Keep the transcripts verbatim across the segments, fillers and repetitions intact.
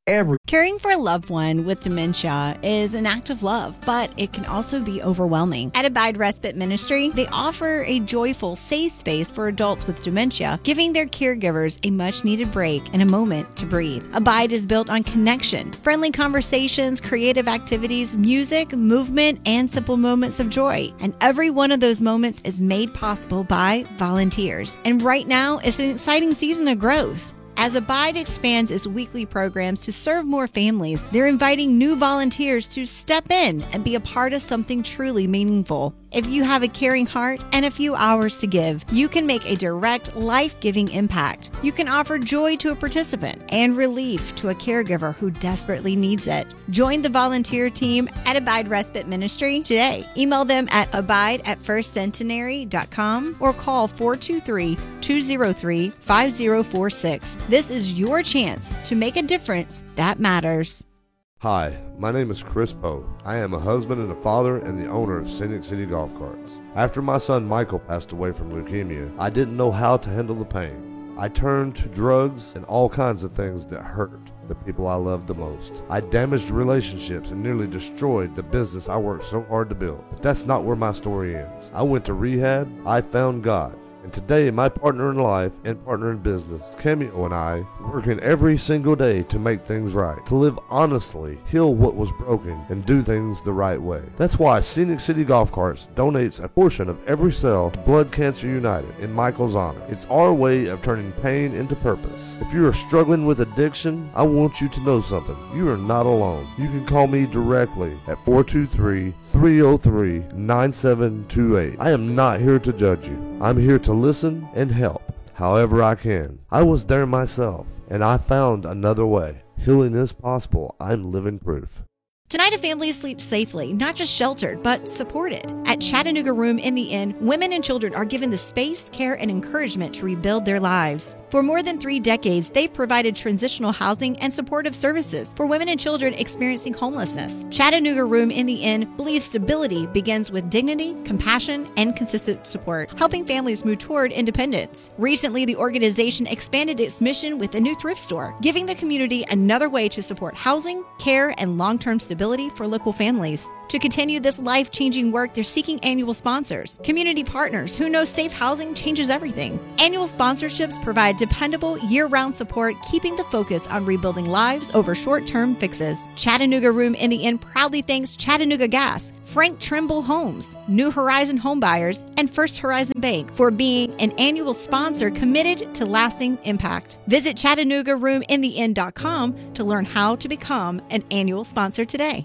every... Caring for a loved one with dementia is an act of love, but it can also be overwhelming. At Abide Respite Ministry, they offer a joyful, safe space for adults with dementia, giving their caregivers a much-needed break and a moment to breathe. Abide is built on connection, friendly conversations, creative activities, music, movement, and simple moments of joy. And every one of those moments is made possible by volunteers. And right now, it's an exciting season of growth. As Abide expands its weekly programs to serve more families, they're inviting new volunteers to step in and be a part of something truly meaningful. If you have a caring heart and a few hours to give, you can make a direct, life-giving impact. You can offer joy to a participant and relief to a caregiver who desperately needs it. Join the volunteer team at Abide Respite Ministry today. Email them at abide at first centenary dot com or call four two three, two zero three, five zero four six. This is your chance to make a difference that matters. Hi, my name is Chris Poe. I am a husband and a father and the owner of Scenic City Golf Carts. After my son Michael passed away from leukemia, I didn't know how to handle the pain. I turned to drugs and all kinds of things that hurt the people I loved the most. I damaged relationships and nearly destroyed the business I worked so hard to build. But that's not where my story ends. I went to rehab, I found God. And today, my partner in life and partner in business, Cameo, and I, working every single day to make things right, to live honestly, heal what was broken, and do things the right way. That's why Scenic City Golf Carts donates a portion of every sale to Blood Cancer United in Michael's honor. It's our way of turning pain into purpose. If you are struggling with addiction, I want you to know something. You are not alone. You can call me directly at four two three, three zero three, nine seven two eight. I am not here to judge you. I'm here to listen and help however I can. I was there myself, and I found another way. Healing is possible. I'm living proof. Tonight, a family sleeps safely, not just sheltered, but supported. At Chattanooga Room in the Inn, women and children are given the space, care, and encouragement to rebuild their lives. For more than three decades, they've provided transitional housing and supportive services for women and children experiencing homelessness. Chattanooga Room in the Inn believes stability begins with dignity, compassion, and consistent support, helping families move toward independence. Recently, the organization expanded its mission with a new thrift store, giving the community another way to support housing, care, and long-term stability for local families. To continue this life-changing work, they're seeking annual sponsors, community partners who know safe housing changes everything. Annual sponsorships provide dependable, year-round support, keeping the focus on rebuilding lives over short-term fixes. Chattanooga Room in the Inn proudly thanks Chattanooga Gas, Frank Trimble Homes, New Horizon Homebuyers, and First Horizon Bank for being an annual sponsor committed to lasting impact. Visit Chattanooga Room in the Inn dot com to learn how to become an annual sponsor today.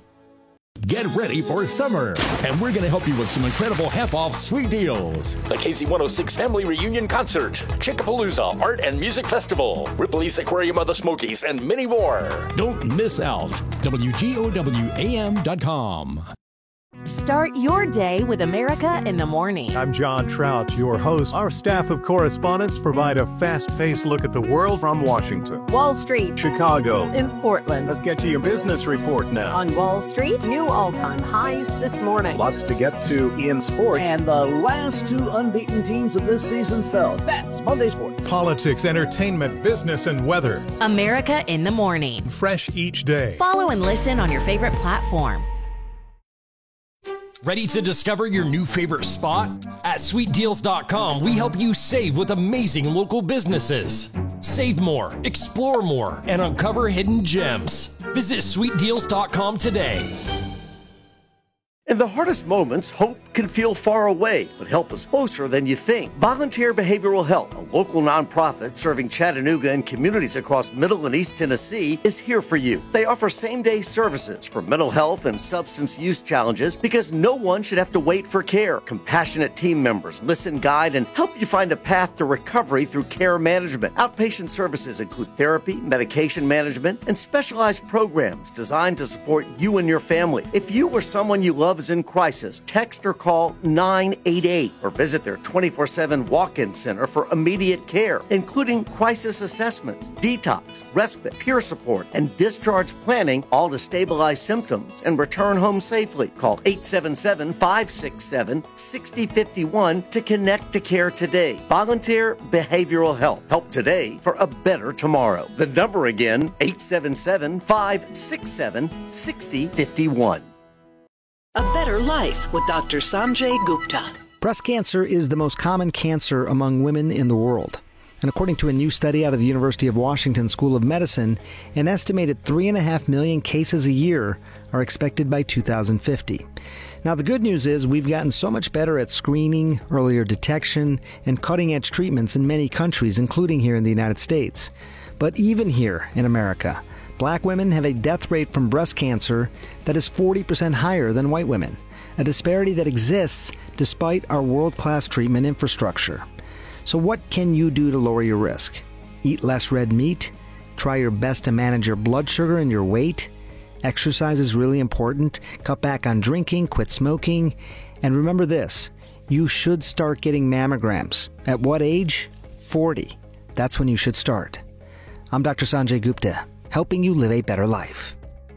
Get ready for summer, and we're going to help you with some incredible half-off sweet deals. The K Z one oh six Family Reunion Concert, Chickapalooza Art and Music Festival, Ripley's Aquarium of the Smokies, and many more. Don't miss out. W G O W A M dot com. Start your day with America in the Morning. I'm John Trout, your host. Our staff of correspondents provide a fast-paced look at the world from Washington, Wall Street, Chicago, and Portland. Let's get to your business report now. On Wall Street, new all-time highs this morning. Lots to get to in sports. And the last two unbeaten teams of this season fell. That's Monday Sports. Politics, entertainment, business, and weather. America in the Morning. Fresh each day. Follow and listen on your favorite platform. Ready to discover your new favorite spot? At sweet deals dot com, we help you save with amazing local businesses. Save more, explore more, and uncover hidden gems. Visit sweet deals dot com today. In the hardest moments, hope can feel far away, but help is closer than you think. Volunteer Behavioral Health, a local nonprofit serving Chattanooga and communities across Middle and East Tennessee, is here for you. They offer same-day services for mental health and substance use challenges because no one should have to wait for care. Compassionate team members listen, guide, and help you find a path to recovery through care management. Outpatient services include therapy, medication management, and specialized programs designed to support you and your family. If you or someone you love is in crisis, text or call nine eight eight or visit their twenty-four seven walk-in center for immediate care, including crisis assessments, detox, respite, peer support, and discharge planning, all to stabilize symptoms and return home safely. Call eight seven seven, five six seven, six zero five one to connect to care today. Volunteer Behavioral Health. Help today for a better tomorrow. The number again, eight seven seven, five six seven, six zero five one. A Better Life with Doctor Sanjay Gupta. Breast cancer is the most common cancer among women in the world. And according to a new study out of the University of Washington School of Medicine, an estimated three and a half million cases a year are expected by two thousand fifty. Now, the good news is we've gotten so much better at screening, earlier detection, and cutting-edge treatments in many countries, including here in the United States. But even here in America, black women have a death rate from breast cancer that is forty percent higher than white women, a disparity that exists despite our world-class treatment infrastructure. So what can you do to lower your risk? Eat less red meat? Try your best to manage your blood sugar and your weight? Exercise is really important. Cut back on drinking, quit smoking. And remember this, you should start getting mammograms. At what age? forty. That's when you should start. I'm Doctor Sanjay Gupta, helping you live a better life.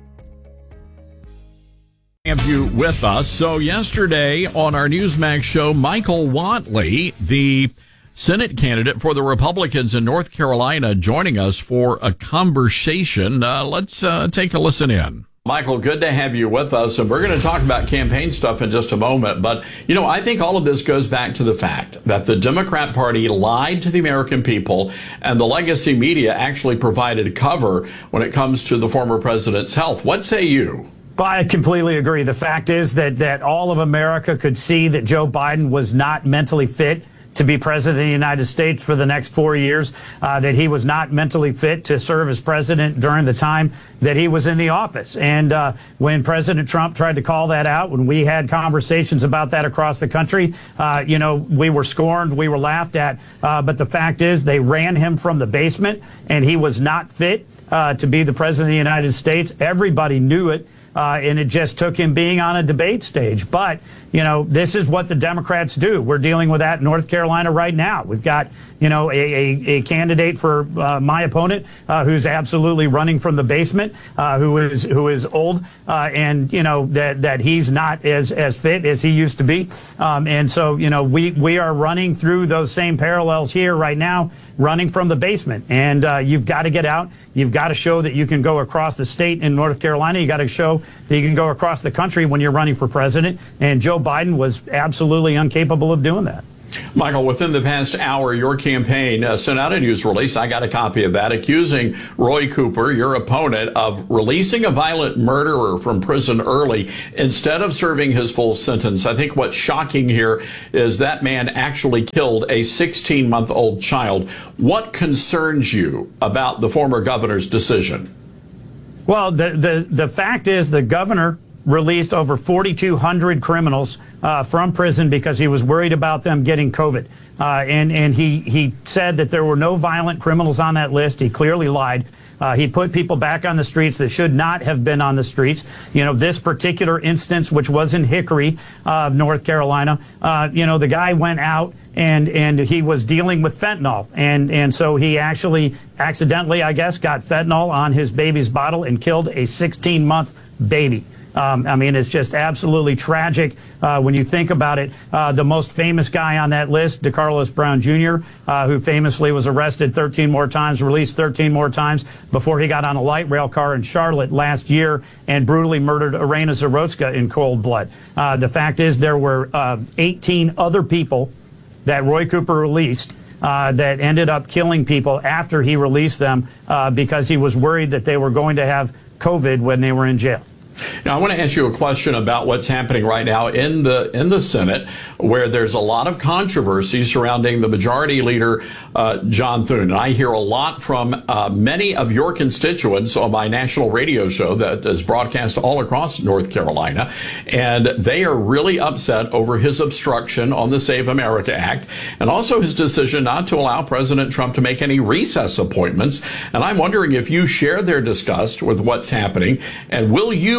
Have you with us. So yesterday on our Newsmax show, Michael Whatley, the Senate candidate for the Republicans in North Carolina, joining us for a conversation. Uh, let's uh, take a listen in. Michael, good to have you with us, and we're going to talk about campaign stuff in just a moment. But, you know, I think all of this goes back to the fact that the Democrat Party lied to the American people, and the legacy media actually provided cover when it comes to the former president's health. What say you? Well, I completely agree. The fact is that, that all of America could see that Joe Biden was not mentally fit to be president of the United States for the next four years, uh, that he was not mentally fit to serve as president during the time that he was in the office. And uh, when President Trump tried to call that out, when we had conversations about that across the country, uh, you know, we were scorned, we were laughed at. Uh, but the fact is they ran him from the basement, and he was not fit uh, to be the president of the United States. Everybody knew it. Uh, and it just took him being on a debate stage. But, you know, this is what the Democrats do. We're dealing with that in North Carolina right now. We've got, you know, a, a, a candidate for uh, my opponent uh, who's absolutely running from the basement, uh, who is who is old, uh, and, you know, that that he's not as, as fit as he used to be. Um, and so, you know, we, we are running through those same parallels here right now, running from the basement. And uh, you've got to get out. You've got to show that you can go across the state in North Carolina. You got to show that you can go across the country when you're running for president. And Joe Biden was absolutely incapable of doing that. Michael, within the past hour, your campaign uh, sent out a news release. I got a copy of that, accusing Roy Cooper, your opponent, of releasing a violent murderer from prison early instead of serving his full sentence. I think what's shocking here is that man actually killed a sixteen-month-old child. What concerns you about the former governor's decision? Well, the, the, the fact is the governor released over forty-two hundred criminals uh, from prison because he was worried about them getting COVID. Uh, and and he, he said that there were no violent criminals on that list. He clearly lied. Uh, he put people back on the streets that should not have been on the streets. You know, this particular instance, which was in Hickory, uh, North Carolina, uh, you know, the guy went out and and he was dealing with fentanyl. And, and so he actually accidentally, I guess, got fentanyl on his baby's bottle and killed a sixteen-month baby. Um, I mean, it's just absolutely tragic uh, when you think about it. Uh, the most famous guy on that list, DeCarlos Brown Junior, uh, who famously was arrested thirteen more times, released thirteen more times before he got on a light rail car in Charlotte last year and brutally murdered Irena Zarotska in cold blood. Uh, the fact is there were uh, eighteen other people that Roy Cooper released Uh, that ended up killing people after he released them uh, because he was worried that they were going to have COVID when they were in jail. Now, I want to ask you a question about what's happening right now in the in the Senate, where there's a lot of controversy surrounding the majority leader, uh, John Thune. And I hear a lot from uh, many of your constituents on my national radio show that is broadcast all across North Carolina, and they are really upset over his obstruction on the Save America Act and also his decision not to allow President Trump to make any recess appointments. And I'm wondering if you share their disgust with what's happening, and will you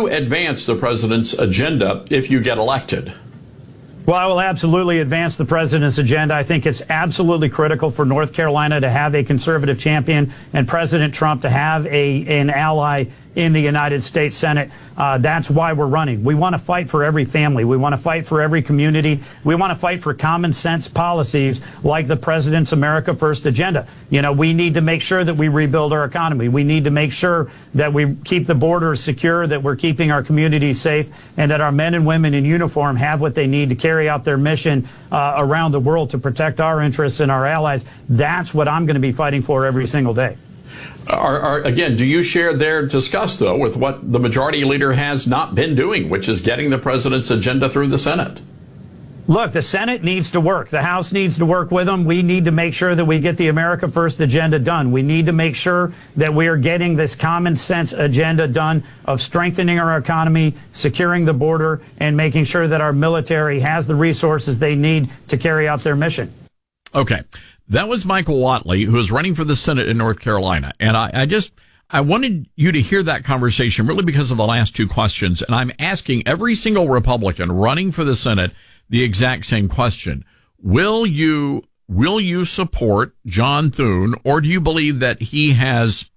you advance the president's agenda if you get elected? Well, I will absolutely advance the president's agenda. I think it's absolutely critical for North Carolina to have a conservative champion and President Trump to have a an ally in the United States Senate. Uh, that's why we're running. We want to fight for every family. We want to fight for every community. We want to fight for common sense policies like the president's America First agenda. You know, we need to make sure that we rebuild our economy. We need to make sure that we keep the borders secure, that we're keeping our communities safe, and that our men and women in uniform have what they need to carry out their mission uh, around the world to protect our interests and our allies. That's what I'm going to be fighting for every single day. Are, are, again, do you share their disgust, though, with what the majority leader has not been doing, which is getting the president's agenda through the Senate? Look, the Senate needs to work. The House needs to work with them. We need to make sure that we get the America First agenda done. We need to make sure that we are getting this common sense agenda done of strengthening our economy, securing the border, and making sure that our military has the resources they need to carry out their mission. Okay. That was Michael Whatley, who is running for the Senate in North Carolina. And I, I just, I wanted you to hear that conversation really because of the last two questions. And I'm asking every single Republican running for the Senate the exact same question. Will you, will you support John Thune, or do you believe that he has,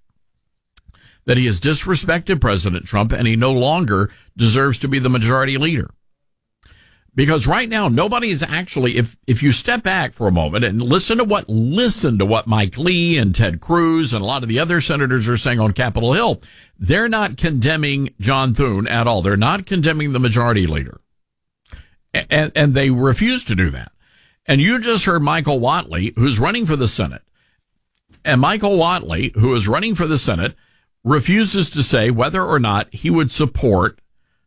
that he has disrespected President Trump and he no longer deserves to be the majority leader? Because right now, nobody is actually, if, if you step back for a moment and listen to what, listen to what Mike Lee and Ted Cruz and a lot of the other senators are saying on Capitol Hill, they're not condemning John Thune at all. They're not condemning the majority leader. And, and they refuse to do that. And you just heard Michael Whatley, who's running for the Senate. And Michael Whatley, who is running for the Senate, refuses to say whether or not he would support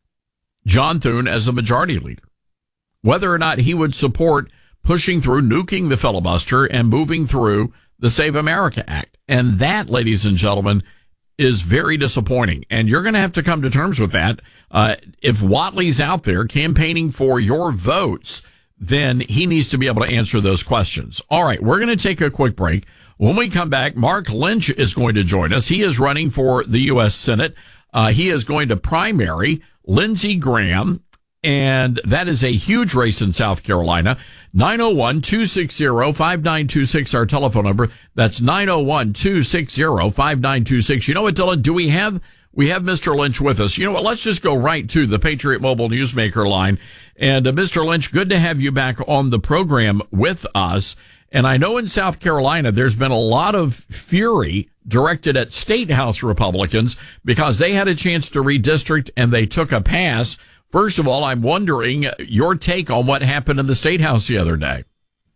John Thune as the majority leader. Whether or not he would support pushing through, nuking the filibuster and moving through the Save America Act. And that, ladies and gentlemen, is very disappointing. And you're going to have to come to terms with that. Uh, if Whatley's out there campaigning for your votes, then he needs to be able to answer those questions. All right, we're going to take a quick break. When we come back, Mark Lynch is going to join us. He is running for the U S Senate. Uh, he is going to primary Lindsey Graham. And that is a huge race in South Carolina. nine oh one, two six zero, five nine two six, our telephone number. That's nine oh one, two six zero, five nine two six. You know what, Dylan? Do we have, we have Mister Lynch with us. You know what? Let's just go right to the Patriot Mobile Newsmaker line. And uh, Mister Lynch, good to have you back on the program with us. And I know in South Carolina, there's been a lot of fury directed at State House Republicans because they had a chance to redistrict and they took a pass. First of all, I'm wondering your take on what happened in the State House the other day.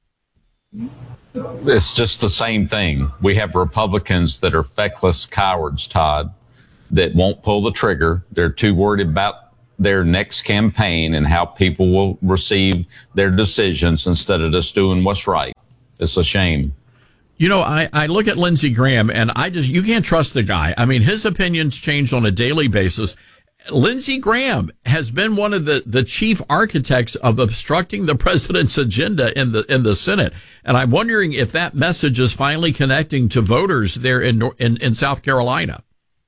It's just the same thing. We have Republicans that are feckless cowards, Todd, that won't pull the trigger. They're too worried about their next campaign and how people will receive their decisions instead of just doing what's right. It's a shame. You know, I, I look at Lindsey Graham and I just, you can't trust the guy. I mean, his opinions change on a daily basis. Lindsey Graham has been one of the, the chief architects of obstructing the president's agenda in the in the Senate, and I'm wondering if that message is finally connecting to voters there in in, in South Carolina.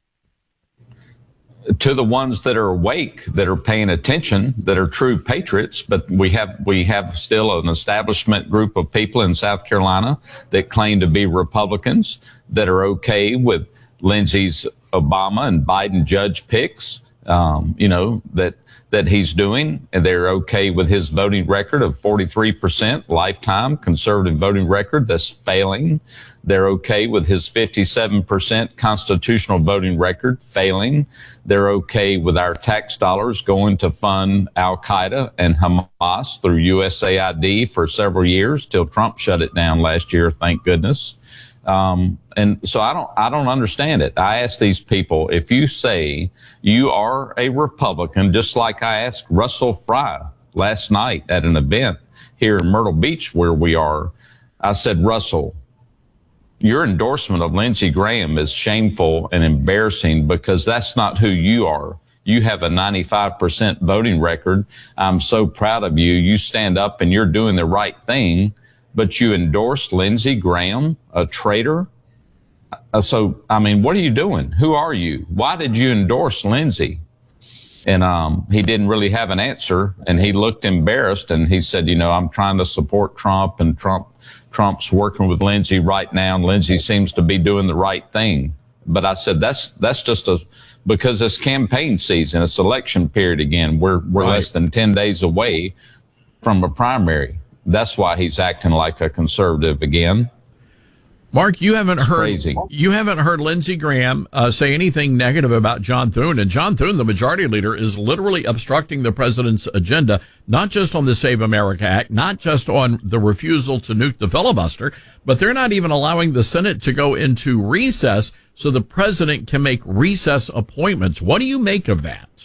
To the ones that are awake, that are paying attention, that are true patriots, but we have we have still an establishment group of people in South Carolina that claim to be Republicans that are okay with Lindsey's Obama and Biden judge picks. Um, you know, that, that he's doing, and they're okay with his voting record of forty-three percent lifetime conservative voting record that's failing. They're okay with his fifty-seven percent constitutional voting record failing. They're okay with our tax dollars going to fund Al-Qaeda and Hamas through U S A I D for several years till Trump shut it down last year, thank goodness. Um, and so I don't, I don't understand it. I ask these people, if you say you are a Republican, just like I asked Russell Fry last night at an event here in Myrtle Beach where we are, I said, Russell, your endorsement of Lindsey Graham is shameful and embarrassing because that's not who you are. You have a ninety-five percent voting record. I'm so proud of you. You stand up and you're doing the right thing. But you endorsed Lindsey Graham, a traitor. Uh, so, I mean, what are you doing? Who are you? Why did you endorse Lindsey? And um, he didn't really have an answer, and he looked embarrassed, and he said, you know, I'm trying to support Trump, and Trump Trump's working with Lindsey right now, and Lindsey seems to be doing the right thing. But I said, that's that's just a because it's campaign season, it's election period again. We're we're right. less than ten days away from a primary. That's why he's acting like a conservative again. Mark, you haven't it's heard crazy. you haven't heard Lindsey Graham uh, say anything negative about John Thune, and John Thune, the majority leader, is literally obstructing the president's agenda, not just on the Save America Act, not just on the refusal to nuke the filibuster, but they're not even allowing the Senate to go into recess so the president can make recess appointments. What do you make of that?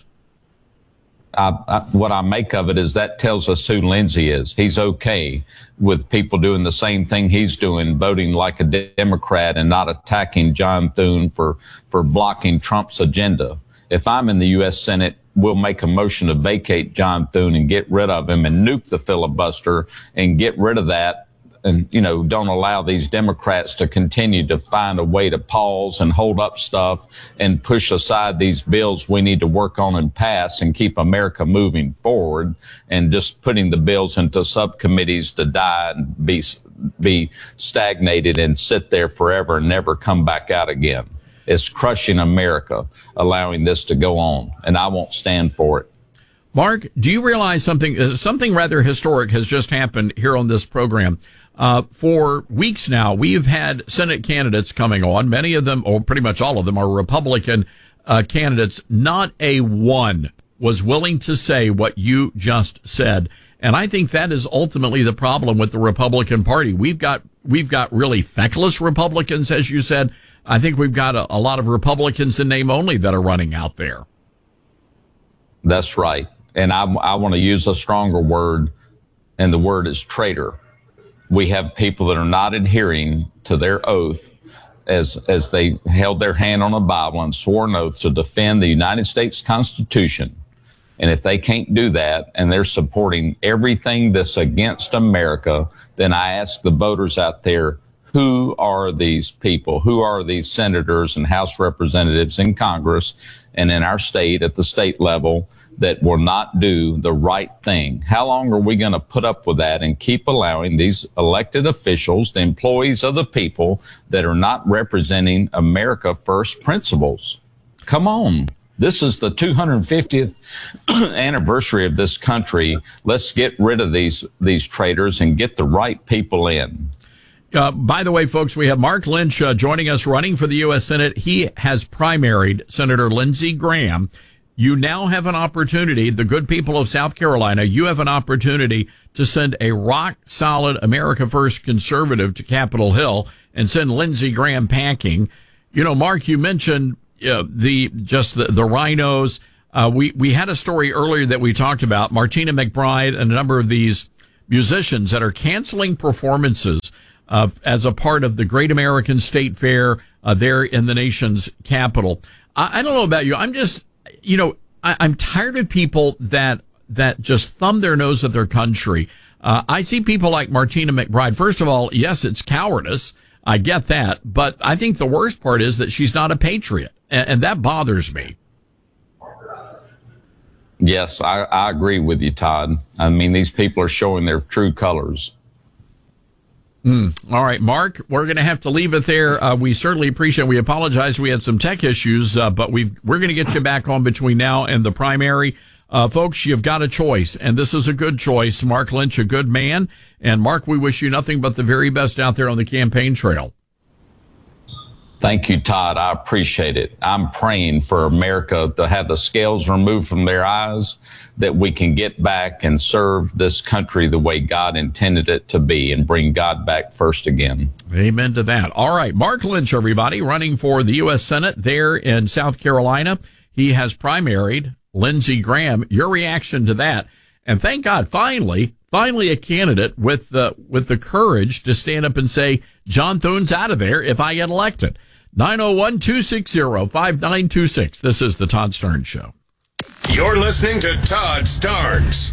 I, I, what I make of it is that tells us who Lindsey is. He's okay with people doing the same thing he's doing, voting like a Democrat and not attacking John Thune for, for blocking Trump's agenda. If I'm in the U S Senate, we'll make a motion to vacate John Thune and get rid of him and nuke the filibuster and get rid of that. And, you know, don't allow these Democrats to continue to find a way to pause and hold up stuff and push aside these bills we need to work on and pass and keep America moving forward, and just putting the bills into subcommittees to die and be, be stagnated and sit there forever and never come back out again. It's crushing America, allowing this to go on, and I won't stand for it. Mark, do you realize something, uh, something rather historic has just happened here on this program? Uh, for weeks now, we've had Senate candidates coming on. Many of them, or pretty much all of them, are Republican uh, candidates. Not a one was willing to say what you just said. And I think that is ultimately the problem with the Republican Party. We've got, we've got really feckless Republicans, as you said. I think we've got a, a lot of Republicans in name only that are running out there. That's right. And I, I want to use a stronger word, and the word is traitor. We have people that are not adhering to their oath as as they held their hand on a Bible and swore an oath to defend the United States Constitution. And if they can't do that, and they're supporting everything that's against America, then I ask the voters out there, who are these people? Who are these senators and House representatives in Congress and in our state at the state level that will not do the right thing? How long are we going to put up with that and keep allowing these elected officials, the employees of the people, that are not representing America first principles? Come on. This is the two hundred fiftieth anniversary of this country. Let's get rid of these, these traitors and get the right people in. Uh, by the way, folks, we have Mark Lynch uh, joining us, running for the U S Senate. He has primaried Senator Lindsey Graham. You now have an opportunity, the good people of South Carolina, you have an opportunity to send a rock-solid America First conservative to Capitol Hill and send Lindsey Graham packing. You know, Mark, you mentioned uh, the just the, the rhinos. Uh, we, we had a story earlier that we talked about, Martina McBride and a number of these musicians that are canceling performances uh, as a part of the Great American State Fair uh, there in the nation's capital. I, I don't know about you. I'm just... You know, I, I'm tired of people that that just thumb their nose at their country. Uh, I see people like Martina McBride. First of all, yes, it's cowardice. I get that. But I think the worst part is that she's not a patriot. And, and that bothers me. Yes, I, I agree with you, Todd. I mean, these people are showing their true colors. Mm. All right, Mark, we're going to have to leave it there. Uh, we certainly appreciate it. We apologize. We had some tech issues, uh, but we've, we're going to get you back on between now and the primary. Uh, folks, you've got a choice, and this is a good choice. Mark Lynch, a good man. And Mark, we wish you nothing but the very best out there on the campaign trail. Thank you, Todd. I appreciate it. I'm praying for America to have the scales removed from their eyes, that we can get back and serve this country the way God intended it to be and bring God back first again. Amen to that. All right. Mark Lynch, everybody, running for the U S Senate there in South Carolina. He has primaried Lindsey Graham. Your reaction to that? And thank God, finally, finally a candidate with the, with the courage to stand up and say, John Thune's out of there if I get elected. nine oh one, two six oh, five nine two six. This is the Todd Starnes Show. You're listening to Todd Starnes.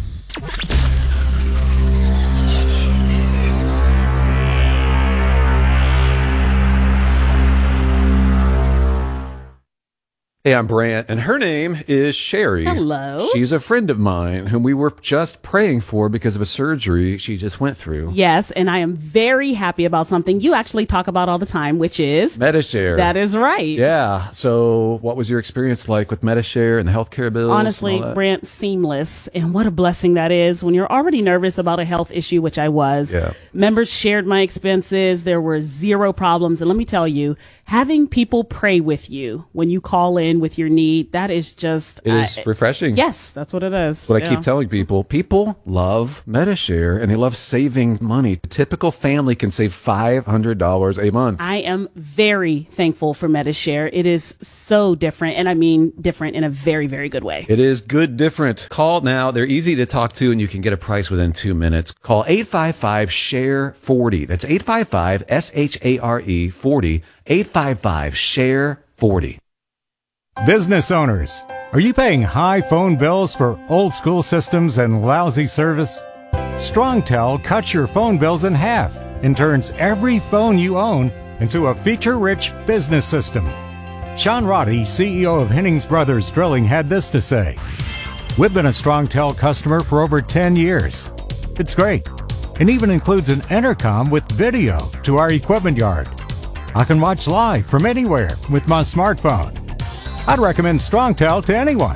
Hey, I'm Brant, and her name is Sherry. Hello. She's a friend of mine whom we were just praying for because of a surgery she just went through. Yes, and I am very happy about something you actually talk about all the time, which is Medi-Share. That is right. Yeah. So what was your experience like with Medi-Share and the healthcare bills? Honestly, Brant, seamless. And what a blessing that is when you're already nervous about a health issue, which I was. Yeah. Members shared my expenses. There were zero problems. And let me tell you, having people pray with you when you call in with your need, that is just It is uh, refreshing. Yes, that's what it is. What yeah. I keep telling people, people love Medi-Share and they love saving money. A typical family can save five hundred dollars a month. I am very thankful for Medi-Share. It is so different, and I mean different in a very, very good way. It is good different. Call now. They're easy to talk to and you can get a price within two minutes. Call eight five five, share forty. That's eight five five, S H A R E forty. eight five five, share forty. Business owners, are you paying high phone bills for old school systems and lousy service? StrongTel cuts your phone bills in half and turns every phone you own into a feature-rich business system. Sean Roddy, C E O of Hennings Brothers Drilling, had this to say: "We've been a StrongTel customer for over ten years. It's great, and even includes an intercom with video to our equipment yard. I can watch live from anywhere with my smartphone. I'd recommend StrongTel to anyone.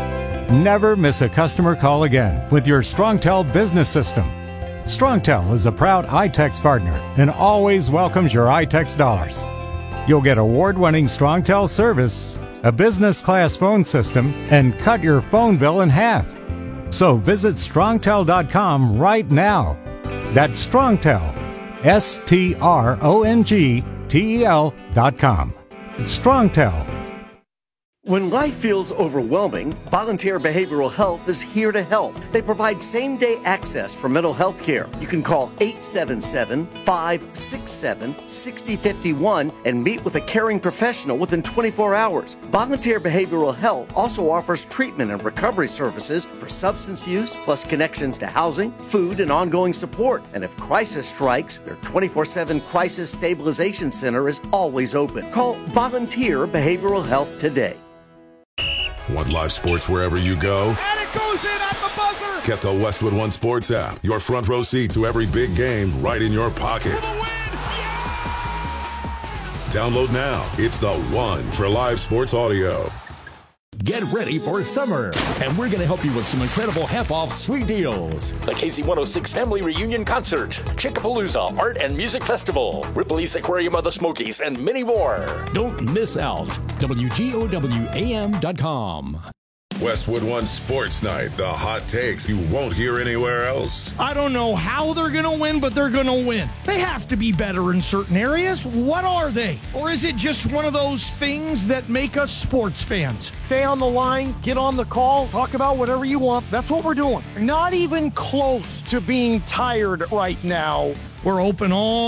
Never miss a customer call again with your StrongTel business system. StrongTel is a proud iTex partner and always welcomes your iTex dollars. You'll get award-winning StrongTel service, a business-class phone system, and cut your phone bill in half. So visit strongtel dot com right now. That's StrongTel, S T R O N G T E L dot com. It's StrongTel. When life feels overwhelming, Volunteer Behavioral Health is here to help. They provide same-day access for mental health care. You can call eight seven seven, five six seven, six zero five one and meet with a caring professional within twenty-four hours. Volunteer Behavioral Health also offers treatment and recovery services for substance use, plus connections to housing, food, and ongoing support. And if crisis strikes, their twenty-four seven Crisis Stabilization Center is always open. Call Volunteer Behavioral Health today. Want live sports wherever you go? And it goes in at the buzzer! Get the Westwood One Sports app. Your front row seat to every big game right in your pocket. Download now. It's the one for live sports audio. Get ready for summer, and we're going to help you with some incredible half-off sweet deals. The K Z one oh six Family Reunion Concert, Chickapalooza Art and Music Festival, Ripley's Aquarium of the Smokies, and many more. Don't miss out. W G O W A M dot com. Westwood One Sports Night, the hot takes you won't hear anywhere else. I don't know how they're going to win, but they're going to win. They have to be better in certain areas. What are they? Or is it just one of those things that make us sports fans? Stay on the line, get on the call, talk about whatever you want. That's what we're doing. Not even close to being tired right now. We're open all